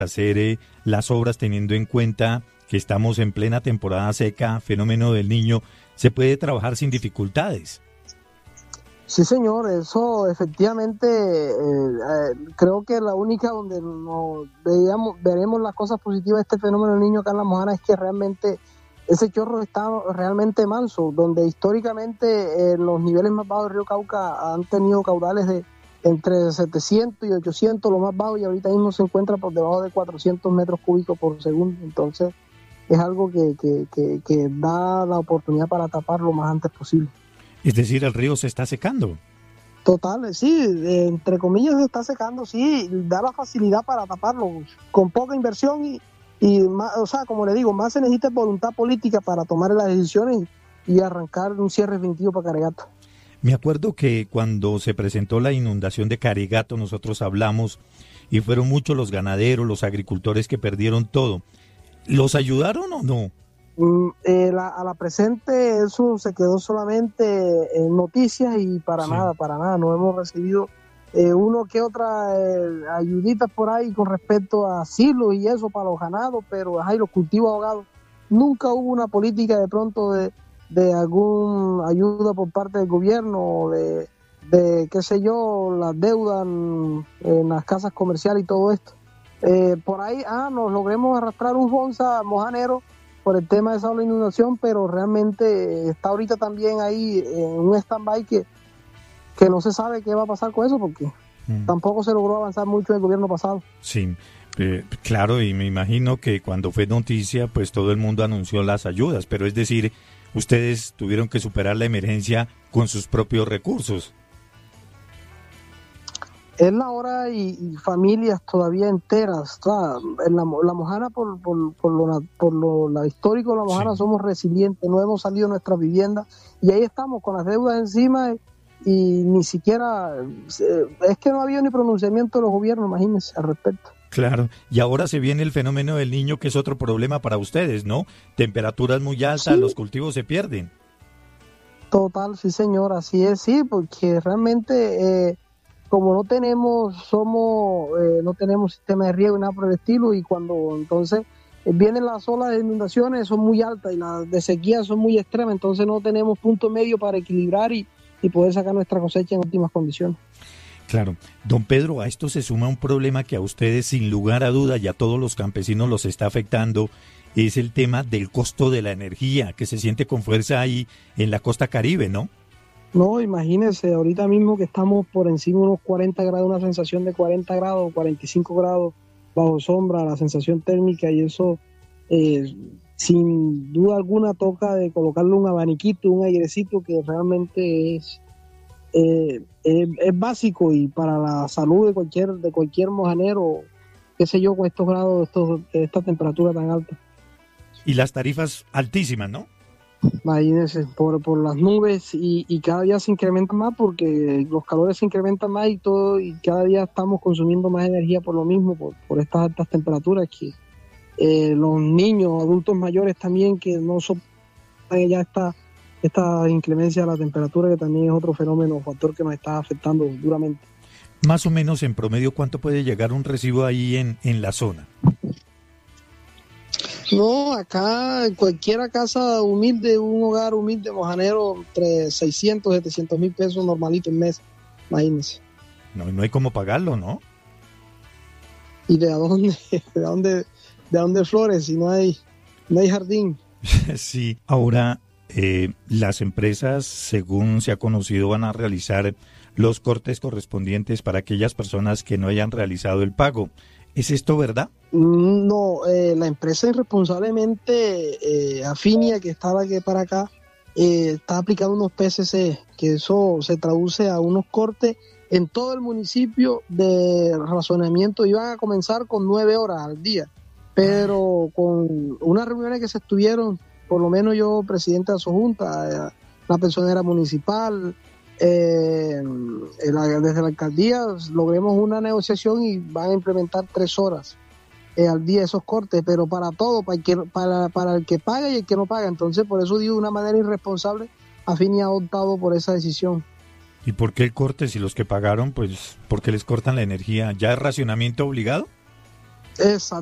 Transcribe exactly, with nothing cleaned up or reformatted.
hacer eh, las obras teniendo en cuenta que estamos en plena temporada seca, fenómeno del Niño, se puede trabajar sin dificultades. Sí, señor, eso efectivamente eh, eh, creo que la única donde nos veamos, veremos las cosas positivas de este fenómeno del Niño acá en La Mojana es que realmente ese chorro está realmente manso, donde históricamente eh, los niveles más bajos del río Cauca han tenido caudales de entre setecientos y ochocientos, lo más bajo, y ahorita mismo se encuentra por debajo de cuatrocientos metros cúbicos por segundo. Entonces es algo que, que, que, que da la oportunidad para tapar lo más antes posible. Es decir, el río se está secando. Total, sí, eh, entre comillas se está secando, sí, da la facilidad para taparlo con poca inversión y, y más, o sea, como le digo, más se necesita voluntad política para tomar las decisiones y, y arrancar un cierre definitivo para Caregato. Me acuerdo que cuando se presentó la inundación de Caregato nosotros hablamos y fueron muchos los ganaderos, los agricultores que perdieron todo. ¿Los ayudaron o no? Mm, eh, la, a la presente eso se quedó solamente en noticias y para sí. nada, para nada, no hemos recibido eh, uno que otra eh, ayudita por ahí con respecto a silos y eso para los ganados, pero hay los cultivos ahogados. Nunca hubo una política de pronto de, de alguna ayuda por parte del gobierno, de, de qué sé yo, las deudas en, en las casas comerciales y todo esto. Eh, por ahí ah, nos logremos arrastrar un Fonsa mojanero por el tema de esa inundación, pero realmente está ahorita también ahí en un stand-by que, que no se sabe qué va a pasar con eso, porque mm. tampoco se logró avanzar mucho en el gobierno pasado. Sí, eh, claro, y me imagino que cuando fue noticia, pues todo el mundo anunció las ayudas, pero es decir, ustedes tuvieron que superar la emergencia con sus propios recursos. Es la hora y, y familias todavía enteras. O sea, en la, la Mojana, por, por, por, lo, por lo la histórico de La Mojana, sí. somos resilientes, no hemos salido de nuestras viviendas y ahí estamos con las deudas encima y, y ni siquiera, es que no ha habido ni pronunciamiento de los gobiernos, imagínense, al respecto. Claro, y ahora se viene el fenómeno del Niño, que es otro problema para ustedes, ¿no? Temperaturas muy altas, sí. los cultivos se pierden. Total, sí señor, así es, sí, porque realmente... Eh, como no tenemos, somos, eh, no tenemos sistema de riego y nada por el estilo, y cuando entonces eh, vienen las olas de inundaciones son muy altas y las de sequía son muy extremas, entonces no tenemos punto medio para equilibrar y, y poder sacar nuestra cosecha en óptimas condiciones. Claro. Don Pedro, a esto se suma un problema que a ustedes sin lugar a duda y a todos los campesinos los está afectando, es el tema del costo de la energía, que se siente con fuerza ahí en la costa Caribe, ¿no? No, imagínense, ahorita mismo que estamos por encima de unos cuarenta grados, una sensación de cuarenta grados, cuarenta y cinco grados bajo sombra, la sensación térmica, y eso eh, sin duda alguna toca de colocarle un abaniquito, un airecito que realmente es, eh, es, es básico y para la salud de cualquier de cualquier mojanero, qué sé yo, con estos grados, estos, esta temperatura tan alta. Y las tarifas altísimas, ¿no? Imagínense, por, por las nubes y, y cada día se incrementa más porque los calores se incrementan más y todo, y cada día estamos consumiendo más energía por lo mismo, por, por estas altas temperaturas que eh, los niños, adultos mayores también que no soportan ya esta, esta inclemencia de la temperatura, que también es otro fenómeno o factor que nos está afectando duramente. Más o menos en promedio, ¿cuánto puede llegar un recibo ahí en, en la zona? No, acá en cualquier casa humilde, un hogar humilde mojanero, entre seiscientos, setecientos mil pesos normalito en mes, imagínense. No, no hay cómo pagarlo, ¿no? ¿Y de dónde, de dónde, de dónde flores si no hay, no hay jardín? Sí, ahora eh, las empresas, según se ha conocido, van a realizar los cortes correspondientes para aquellas personas que no hayan realizado el pago. ¿Es esto verdad? No, eh, la empresa irresponsablemente, eh, Afinia, que estaba aquí para acá, eh, está aplicando unos P C C, que eso se traduce a unos cortes en todo el municipio de razonamiento. Iban a comenzar con nueve horas al día, pero con unas reuniones que se estuvieron, por lo menos yo, presidente de su junta, eh, la personera municipal, Eh, la, desde la alcaldía logremos una negociación y van a implementar tres horas eh, al día esos cortes, pero para todo, para el, que, para, para el que paga y el que no paga. Entonces, por eso digo, de una manera irresponsable, Afinia ha optado por esa decisión. ¿Y por qué el corte? Si los que pagaron, pues, ¿por qué les cortan la energía? ¿Ya es racionamiento obligado? Exacto.